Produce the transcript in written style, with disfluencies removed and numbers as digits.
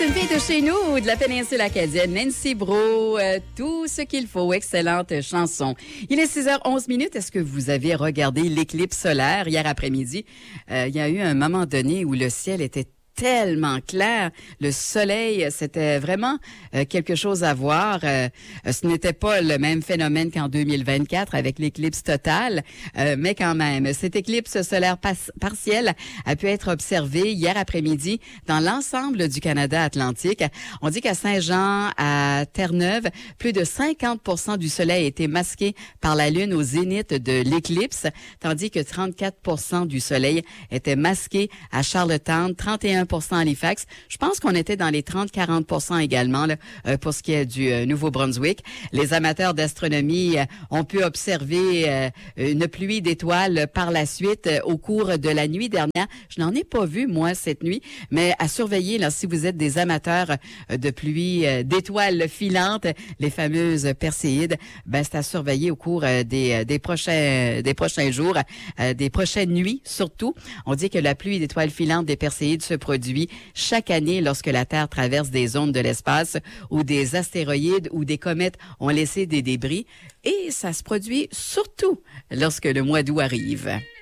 une fille de chez nous, de la péninsule acadienne, Nancy Brault, tout ce qu'il faut, excellente chanson. Il est 6h11. Est-ce que vous avez regardé l'éclipse solaire hier après-midi? Il y a eu un moment donné où le ciel était tellement clair. Le soleil, c'était vraiment quelque chose à voir. Ce n'était pas le même phénomène qu'en 2024 avec l'éclipse totale, mais quand même, cette éclipse solaire partielle a pu être observée hier après-midi dans l'ensemble du Canada atlantique. On dit qu'à Saint-Jean, à Terre-Neuve, plus de 50% du soleil a été masqué par la Lune au zénith de l'éclipse, tandis que 34% du soleil était masqué à Charlottetown, 31% à Halifax. Je pense qu'on était dans les 30-40% également là, pour ce qui est du Nouveau-Brunswick. Les amateurs d'astronomie ont pu observer une pluie d'étoiles par la suite au cours de la nuit dernière. Je n'en ai pas vu, moi, cette nuit, mais à surveiller, là, si vous êtes des amateurs de pluie d'étoiles filantes, les fameuses Perséides, ben, c'est à surveiller au cours des prochains jours, des prochaines nuits surtout. On dit que la pluie d'étoiles filantes des Perséides se produit chaque année lorsque la Terre traverse des zones de l'espace où des astéroïdes ou des comètes ont laissé des débris. Et ça se produit surtout lorsque le mois d'août arrive.